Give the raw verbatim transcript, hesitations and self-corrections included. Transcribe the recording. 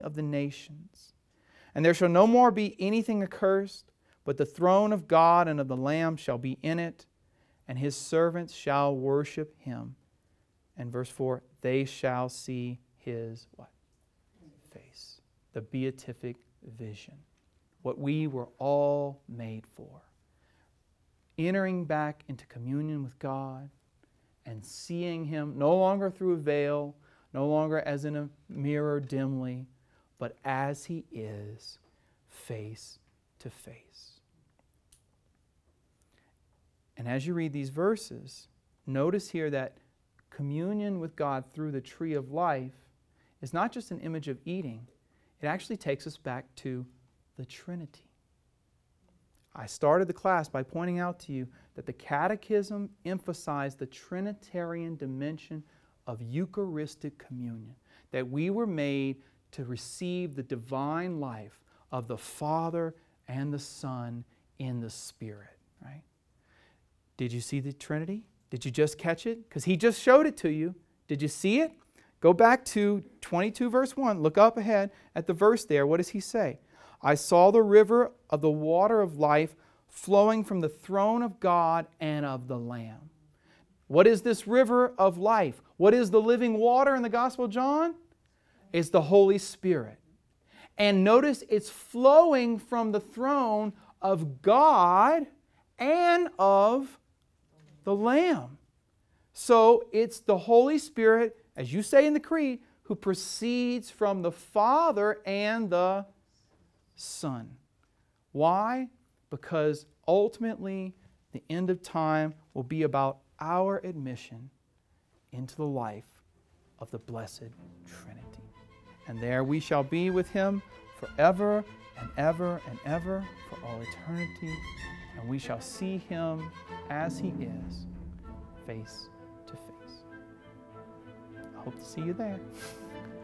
of the nations. And there shall no more be anything accursed, but the throne of God and of the Lamb shall be in it, and His servants shall worship Him. And verse four, they shall see His what? Face. The beatific vision. What we were all made for. Entering back into communion with God and seeing Him no longer through a veil, no longer as in a mirror dimly, but as He is, face to face. And as you read these verses, notice here that communion with God through the tree of life is not just an image of eating. It actually takes us back to the Trinity. I started the class by pointing out to you that the Catechism emphasized the Trinitarian dimension of Eucharistic communion, that we were made to receive the divine life of the Father and the Son in the Spirit. Right? Did you see the Trinity? Did you just catch it? Because He just showed it to you. Did you see it? Go back to twenty-two verse one. Look up ahead at the verse there. What does He say? I saw the river of the water of life flowing from the throne of God and of the Lamb. What is this river of life? What is the living water in the Gospel of John? It's the Holy Spirit. And notice it's flowing from the throne of God and of the Lamb. So it's the Holy Spirit, as you say in the Creed, who proceeds from the Father and the Son. Why? Because ultimately the end of time will be about our admission into the life of the blessed Trinity. And there we shall be with Him forever and ever and ever for all eternity. And we shall see Him as He is, face to face. I hope to see you there.